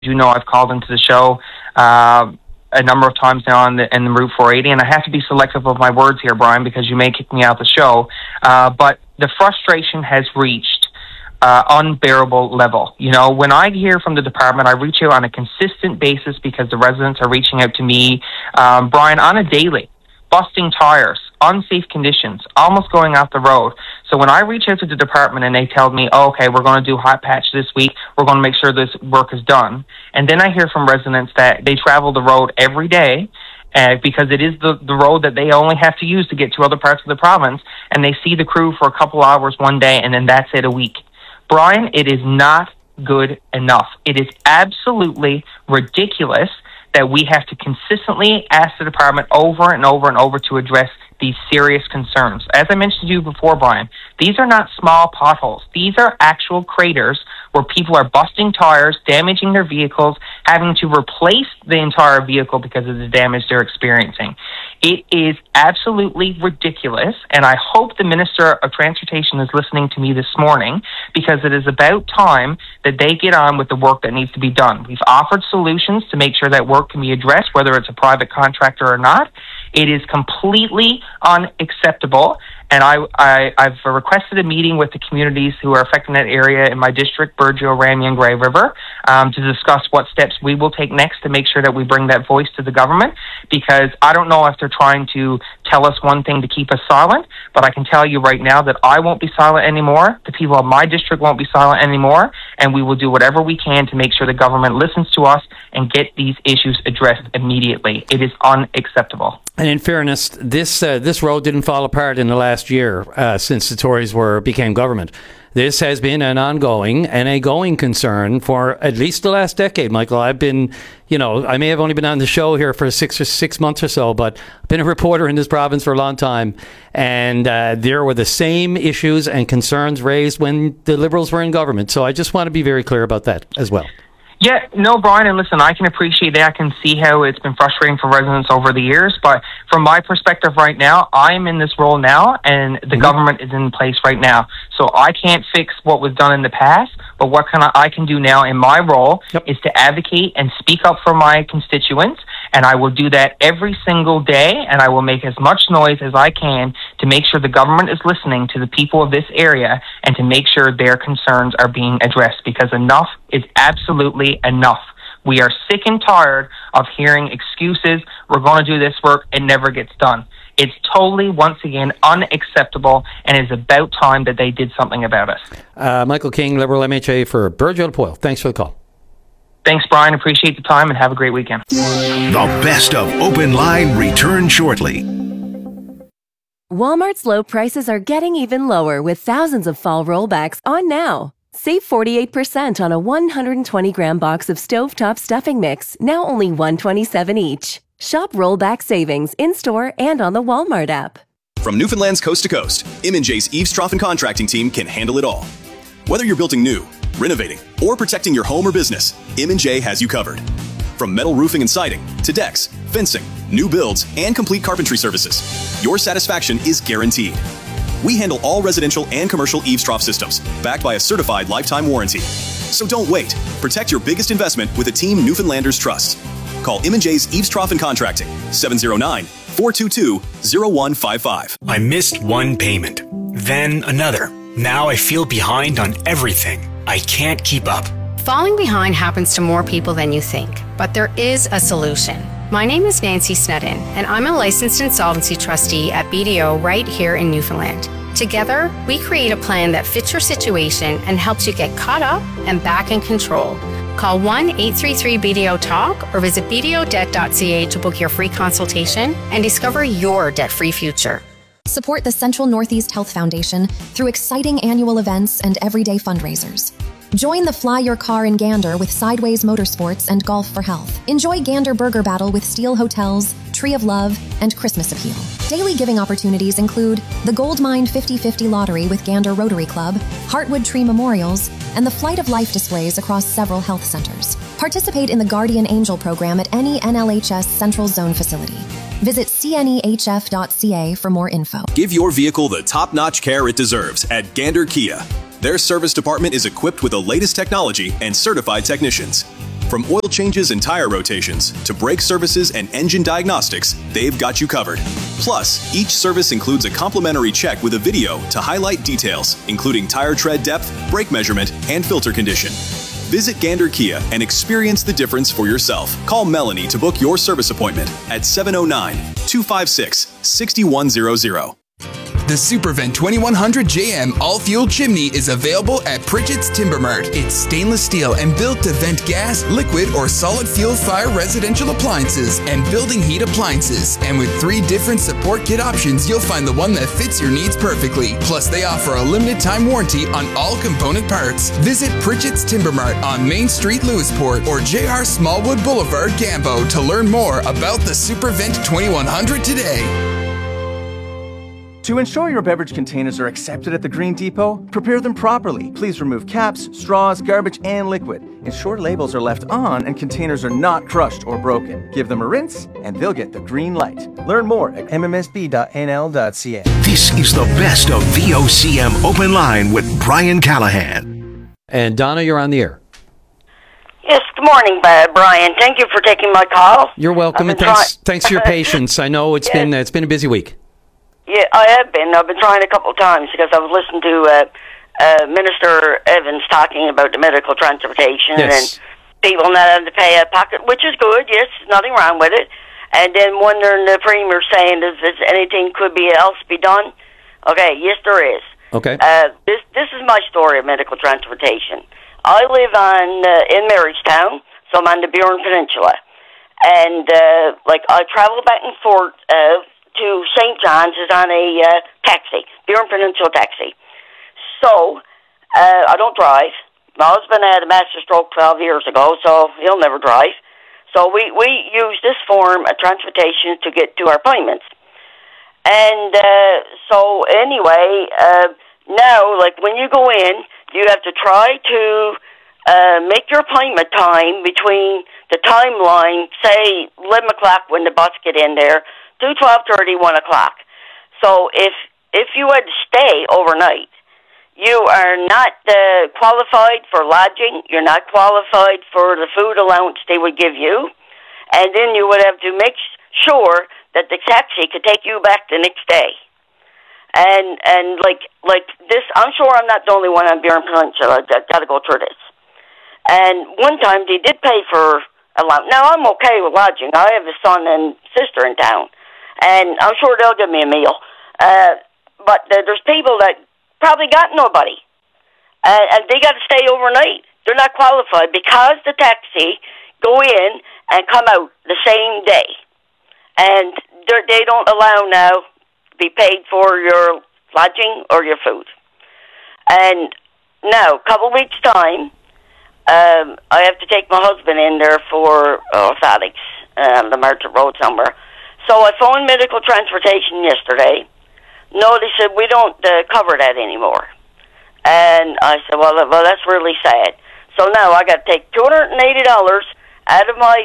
you know, I've called into the show a number of times now in the Route 480, and I have to be selective of my words here, Brian, because you may kick me out the show. But the frustration has reached unbearable level. You know, when I hear from the department, I reach out on a consistent basis because the residents are reaching out to me, Brian, on a daily, busting tires, unsafe conditions, almost going off the road. So when I reach out to the department and they tell me, oh, okay, we're going to do hot patch this week, we're going to make sure this work is done. And then I hear from residents that they travel the road every day because it is the road that they only have to use to get to other parts of the province, and they see the crew for a couple hours one day, and then that's it a week. Brian, it is not good enough. It is absolutely ridiculous that we have to consistently ask the department over and over and over to address these serious concerns. As I mentioned to you before, Brian, these are not small potholes. These are actual craters where people are busting tires, damaging their vehicles, having to replace the entire vehicle because of the damage they're experiencing. It is absolutely ridiculous, and I hope the Minister of Transportation is listening to me this morning, because it is about time that they get on with the work that needs to be done. We've offered solutions to make sure that work can be addressed, whether it's a private contractor or not. It is completely unacceptable, and I've requested a meeting with the communities who are affected in that area in my district, Burgeo, Ramy, and Grey River, to discuss what steps we will take next to make sure that we bring that voice to the government, because I don't know if they're trying to tell us one thing to keep us silent, but I can tell you right now that I won't be silent anymore, the people of my district won't be silent anymore, and we will do whatever we can to make sure the government listens to us and get these issues addressed immediately. It is unacceptable. And in fairness, this road didn't fall apart in the last year since the Tories became government. This has been an ongoing and a going concern for at least the last decade, Michael. I've been, I may have only been on the show here for six months or so, but I've been a reporter in this province for a long time. And there were the same issues and concerns raised when the Liberals were in government. So I just want to be very clear about that as well. Yeah, no, Brian, and listen, I can appreciate that. I can see how it's been frustrating for residents over the years, but from my perspective right now, I'm in this role now, and the government is in place right now. So I can't fix what was done in the past, but what I can do now in my role is to advocate and speak up for my constituents, and I will do that every single day, and I will make as much noise as I can to make sure the government is listening to the people of this area and to make sure their concerns are being addressed, because enough is absolutely enough. We are sick and tired of hearing excuses. We're going to do this work. It never gets done. It's totally, once again, unacceptable, and it's about time that they did something about it. Michael King, Liberal MHA for Burgeo-Apoil. Thanks for the call. Thanks, Brian. Appreciate the time, and have a great weekend. The best of Open Line returns shortly. Walmart's low prices are getting even lower with thousands of fall rollbacks on now. Save 48% on a 120-gram box of stovetop stuffing mix, now only $1.27 each. Shop rollback savings in-store and on the Walmart app. From Newfoundland's coast to coast, M&J's Eaves Trough and Contracting team can handle it all. Whether you're building new, renovating, or protecting your home or business, M&J has you covered. From metal roofing and siding to decks, fencing, new builds, and complete carpentry services, your satisfaction is guaranteed. We handle all residential and commercial eaves trough systems, backed by a certified lifetime warranty. So don't wait. Protect your biggest investment with a team Newfoundlanders trust. Call M&J's Eaves Trough and Contracting, 709-422-0155. I missed one payment, then another. Now I feel behind on everything. I can't keep up. Falling behind happens to more people than you think, but there is a solution. My name is Nancy Snedden, and I'm a licensed insolvency trustee at BDO right here in Newfoundland. Together, we create a plan that fits your situation and helps you get caught up and back in control. Call 1-833-BDO-TALK or visit bdodebt.ca to book your free consultation and discover your debt-free future. Support the Central Northeast Health Foundation through exciting annual events and everyday fundraisers. Join the Fly Your Car in Gander with Sideways Motorsports and Golf for Health. Enjoy Gander Burger Battle with Steel Hotels, Tree of Love, and Christmas Appeal. Daily giving opportunities include the Gold Mine 50/50 Lottery with Gander Rotary Club, Heartwood Tree Memorials, and the Flight of Life displays across several health centers. Participate in the Guardian Angel program at any NLHS Central Zone facility. Visit cnehf.ca for more info. Give your vehicle the top-notch care it deserves at Gander Kia. Their service department is equipped with the latest technology and certified technicians. From oil changes and tire rotations to brake services and engine diagnostics, they've got you covered. Plus, each service includes a complimentary check with a video to highlight details, including tire tread depth, brake measurement, and filter condition. Visit Gander Kia and experience the difference for yourself. Call Melanie to book your service appointment at 709-256-6100. The Supervent 2100 JM all-fuel chimney is available at Pritchett's Timber Mart. It's stainless steel and built to vent gas, liquid, or solid fuel fire residential appliances and building heat appliances. And with 3 different support kit options, you'll find the one that fits your needs perfectly. Plus, they offer a limited time warranty on all component parts. Visit Pritchett's Timber Mart on Main Street, Lewisport, or JR Smallwood Boulevard, Gambo to learn more about the Supervent 2100 today. To ensure your beverage containers are accepted at the Green Depot, prepare them properly. Please remove caps, straws, garbage, and liquid. Ensure labels are left on and containers are not crushed or broken. Give them a rinse, and they'll get the green light. Learn more at mmsb.nl.ca. This is the best of VOCM Open Line with Brian Callahan. And Donna, you're on the air. Yes, good morning, Brian. Thank you for taking my call. You're welcome, and thanks for your patience. I know it's been a busy week. Yeah, I have been. I've been trying a couple of times because I was listening to Minister Evans talking about the medical transportation and people not having to pay a pocket, which is good. Yes, nothing wrong with it. And then wondering the Premier saying, "Is anything else be done?" Okay, yes, there is. Okay. This is my story of medical transportation. I live in Marystown, so I'm on the Burin Peninsula, and I travel back and forth to St. John's is on a taxi, Burin Peninsula taxi. So, I don't drive. My husband had a master stroke 12 years ago, so he'll never drive. So we use this form of transportation to get to our appointments. And so anyway, now, like when you go in, you have to try to make your appointment time between the timeline, say 11 o'clock when the bus get in there, to 12:30, 1 o'clock. So if you had to stay overnight, you are not qualified for lodging. You're not qualified for the food allowance they would give you. And then you would have to make sure that the taxi could take you back the next day. And like this, I'm sure I'm not the only one on Burin Peninsula that got to go through this. And one time they did pay for a lot. Now, I'm okay with lodging. I have a son and sister in town. And I'm sure they'll give me a meal. But there's people that probably got nobody. And they got to stay overnight. They're not qualified because the taxi go in and come out the same day. And they don't allow now to be paid for your lodging or your food. And now, a couple of weeks' time, I have to take my husband in there for orthotics on the Merchant Road somewhere. So I phoned medical transportation yesterday. No, they said, we don't cover that anymore. And I said, well, that's really sad. So now I got to take $280 out of my,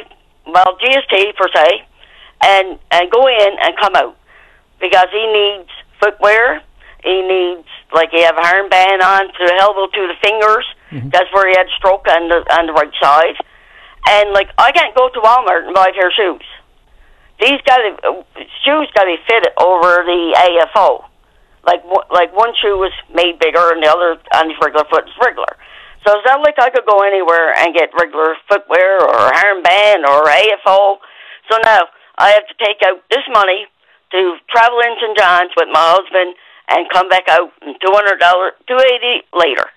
GST per se, and go in and come out. Because he needs footwear. He needs, he have a armband on to the elbow to the fingers. Mm-hmm. That's where he had stroke on the right side. And, I can't go to Walmart and buy a pair of shoes. Shoes got to be fitted over the AFO. Like one shoe was made bigger and the other on his regular foot is regular. So it's not like I could go anywhere and get regular footwear or armband or AFO. So now I have to take out this money to travel in St. John's with my husband and come back out and $280 later.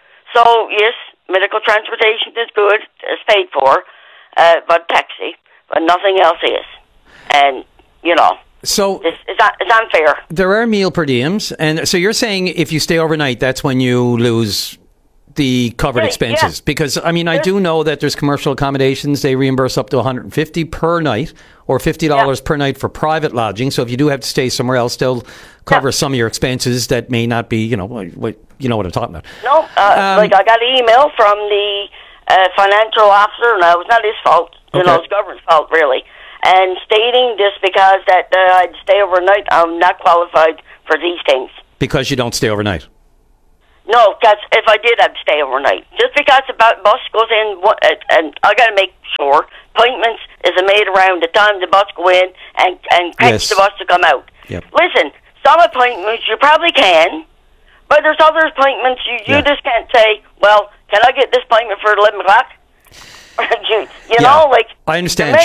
So yes, medical transportation is good, it's paid for, but taxi, but nothing else is. And, so it's unfair. There are meal per diems, and so you're saying if you stay overnight, that's when you lose the covered expenses. Yeah. Because, I do know that there's commercial accommodations. They reimburse up to $150 per night or $50 per night for private lodging. So if you do have to stay somewhere else, they'll cover some of your expenses that may not be, you know what I'm talking about. No, I got an email from the financial officer. No, it was not his fault. It's government's fault, really. And stating this because that I'd stay overnight, I'm not qualified for these things. Because you don't stay overnight? No, because if I did, I'd stay overnight. Just because the bus goes in, and I got to make sure appointments is made around the time the bus go in and catch the bus to come out. Yep. Listen, some appointments you probably can, but there's other appointments you just can't say, well, can I get this appointment for 11 o'clock? you know, like... I understand.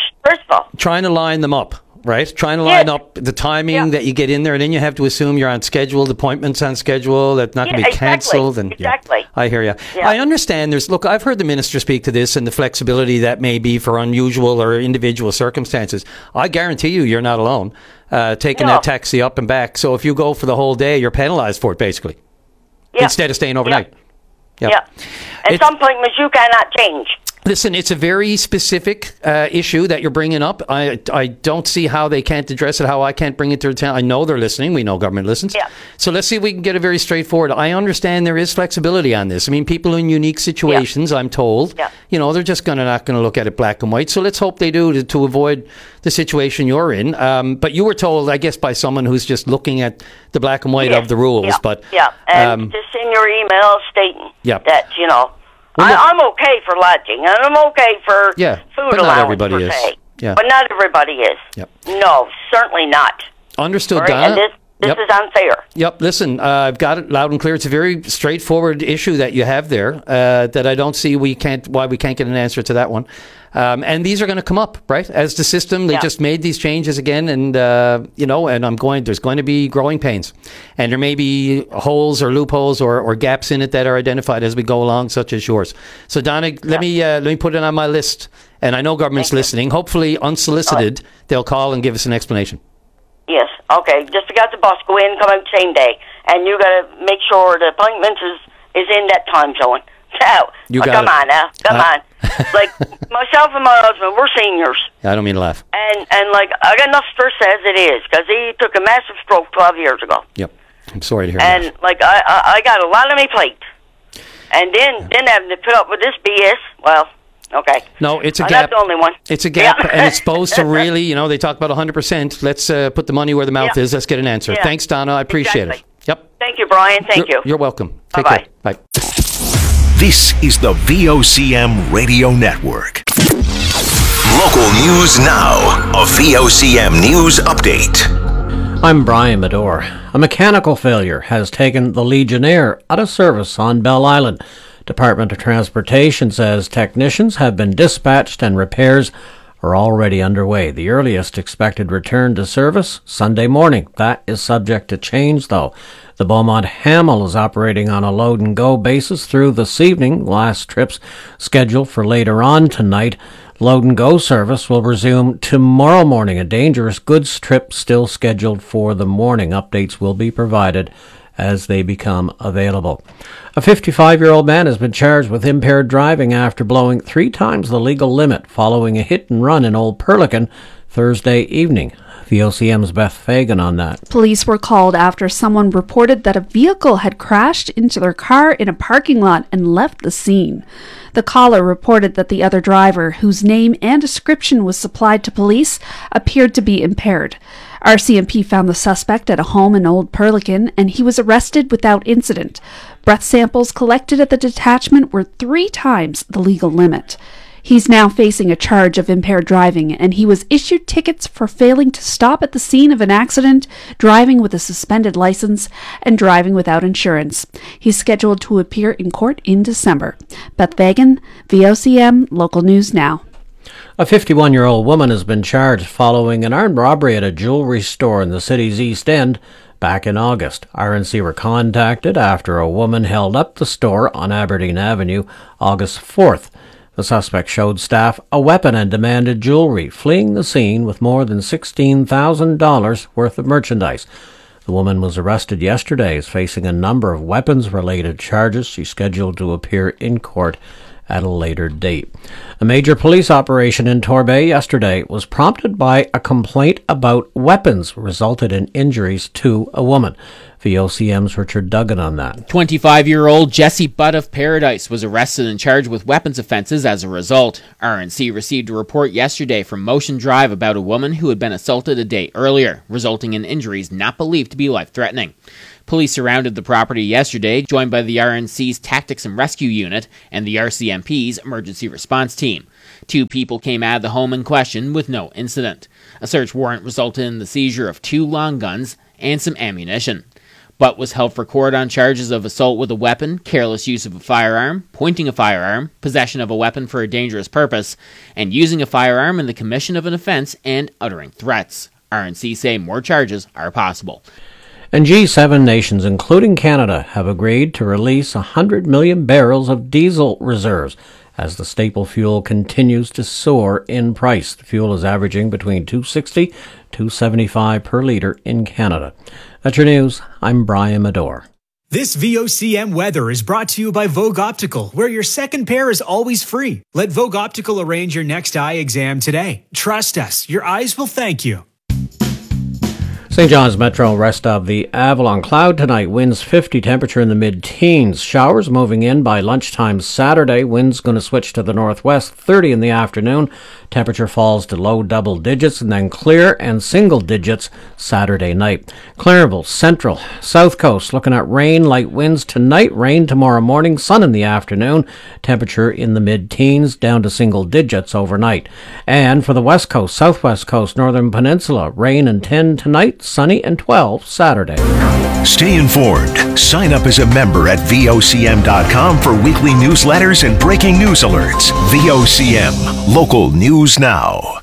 Trying to line them up. Right? Trying to line up the timing that you get in there, and then you have to assume you're on schedule, appointments on schedule, that's not going to be cancelled. Exactly. I hear you. Yeah. I understand look, I've heard the minister speak to this and the flexibility that may be for unusual or individual circumstances. I guarantee you're not alone taking that taxi up and back. So if you go for the whole day, you're penalized for it, basically, instead of staying overnight. Yeah. And some appointments you cannot change. Listen, it's a very specific issue that you're bringing up. I don't see how they can't address it, how I can't bring it to town. I know they're listening. We know government listens. Yeah. So let's see if we can get it very straightforward. I understand there is flexibility on this. I mean, people in unique situations, I'm told, they're just not going to look at it black and white. So let's hope they do to avoid the situation you're in. But you were told, I guess, by someone who's just looking at the black and white of the rules. Yeah. But and just send your email stating that, I'm okay for lodging, and I'm okay for food allowance, per se. But not everybody is. Yep. No, certainly not. Understood, right? Donna. And this is unfair. Yep. Listen, I've got it loud and clear. It's a very straightforward issue that you have there that I don't see why we can't get an answer to that one. And these are going to come up, right? As the system, they just made these changes again, and and there's going to be growing pains, and there may be holes or loopholes or gaps in it that are identified as we go along, such as yours. So, Donna, let me put it on my list, and I know government's listening. Hopefully, unsolicited, they'll call and give us an explanation. Yes. Okay. Just because the bus go in, come out same day, and you got to make sure the appointment is in that time zone. So, come on now. Come on. Like, myself and my husband, we're seniors. I don't mean to laugh. And like, I got enough stress as it is, because he took a massive stroke 12 years ago. Yep. I'm sorry to hear that. And, like, I got a lot on my plate. And then having to put up with this BS, well, okay. No, it's a I'm gap. not the only one. It's a gap, and it's supposed to really, they talk about 100%. Let's put the money where the mouth is. Let's get an answer. Yeah. Thanks, Donna. I appreciate it. Yep. Thank you, Brian. Thank you. You're welcome. Take Bye-bye. care. Bye. This is the VOCM Radio Network. Local news now. A VOCM news update. I'm Brian Medore. A mechanical failure has taken the Legionnaire out of service on Bell Island. Department of Transportation says technicians have been dispatched and repairs are already underway. The earliest expected return to service, Sunday morning. That is subject to change, though. The Beaumont Hamel is operating on a load-and-go basis through this evening. Last trips scheduled for later on tonight. Load-and-go service will resume tomorrow morning. A dangerous goods trip still scheduled for the morning. Updates will be provided as they become available. A 55-year-old man has been charged with impaired driving after blowing 3 times the legal limit following a hit-and-run in Old Perlican Thursday evening. VOCM's Beth Fagan on that. Police were called after someone reported that a vehicle had crashed into their car in a parking lot and left the scene. The caller reported that the other driver, whose name and description was supplied to police, appeared to be impaired. RCMP found the suspect at a home in Old Perlican, and he was arrested without incident. Breath samples collected at the detachment were 3 times the legal limit. He's now facing a charge of impaired driving, and he was issued tickets for failing to stop at the scene of an accident, driving with a suspended license, and driving without insurance. He's scheduled to appear in court in December. Beth Vagan, VOCM, Local News Now. A 51-year-old woman has been charged following an armed robbery at a jewelry store in the city's East End back in August. RNC were contacted after a woman held up the store on Aberdeen Avenue August 4th. The suspect showed staff a weapon and demanded jewelry, fleeing the scene with more than $16,000 worth of merchandise. The woman was arrested yesterday, is facing a number of weapons-related charges. She's scheduled to appear in court at a later date. A major police operation in Torbay yesterday was prompted by a complaint about weapons resulted in injuries to a woman. VOCM's Richard Duggan on that. 25-year-old Jesse Butt of Paradise was arrested and charged with weapons offenses as a result. RNC received a report yesterday from Motion Drive about a woman who had been assaulted a day earlier, resulting in injuries not believed to be life-threatening. Police surrounded the property yesterday, joined by the RNC's Tactics and Rescue Unit and the RCMP's Emergency Response Team. 2 people came out of the home in question with no incident. A search warrant resulted in the seizure of 2 long guns and some ammunition. Butt was held for court on charges of assault with a weapon, careless use of a firearm, pointing a firearm, possession of a weapon for a dangerous purpose, and using a firearm in the commission of an offense and uttering threats. RNC say more charges are possible. And G7 nations, including Canada, have agreed to release 100 million barrels of diesel reserves as the staple fuel continues to soar in price. The fuel is averaging between $2.60 to $2.75 per litre in Canada. That's your news. I'm Brian Medore. This VOCM weather is brought to you by Vogue Optical, where your second pair is always free. Let Vogue Optical arrange your next eye exam today. Trust us, your eyes will thank you. St. John's Metro, rest of the Avalon. Cloud tonight, winds 50, temperature in the mid-teens. Showers moving in by lunchtime Saturday. Winds going to switch to the northwest, 30 in the afternoon. Temperature falls to low double digits and then clear and single digits Saturday night. Clareville, Central, South Coast, looking at rain, light winds tonight, rain tomorrow morning, sun in the afternoon. Temperature in the mid-teens, down to single digits overnight. And for the West Coast, Southwest Coast, Northern Peninsula, rain and 10 tonight, sunny and 12 Saturday. Stay informed. Sign up as a member at VOCM.com for weekly newsletters and breaking news alerts. VOCM, local news now.